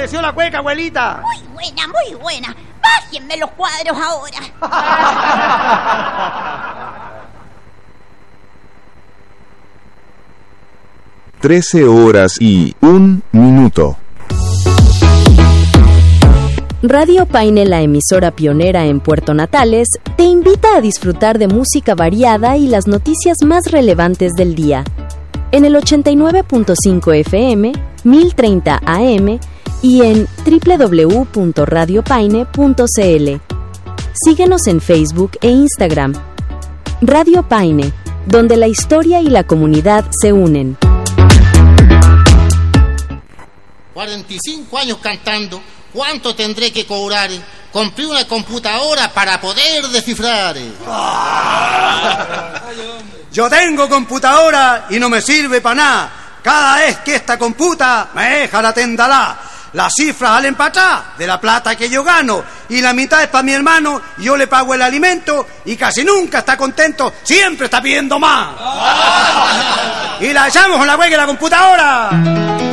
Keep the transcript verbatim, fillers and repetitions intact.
pareció la cueca, abuelita? Muy buena, muy buena. Bájenme los cuadros ahora. Trece horas y un minuto. Radio Paine, la emisora pionera en Puerto Natales, te invita a disfrutar de música variada y las noticias más relevantes del día. En el ochenta y nueve punto cinco F M, mil treinta A M y en doble u doble u doble u punto radio paine punto c l. Síguenos en Facebook e Instagram. Radio Paine, donde la historia y la comunidad se unen. cuarenta y cinco años cantando, ¿cuánto tendré que cobrar? Compré una computadora para poder descifrar. Yo tengo computadora y no me sirve para nada. Cada vez que esta computa me deja la tendalá. Las cifras salen para atrás de la plata que yo gano y la mitad es para mi hermano, y yo le pago el alimento y casi nunca está contento, siempre está pidiendo más. Y la echamos con la hueca de la computadora.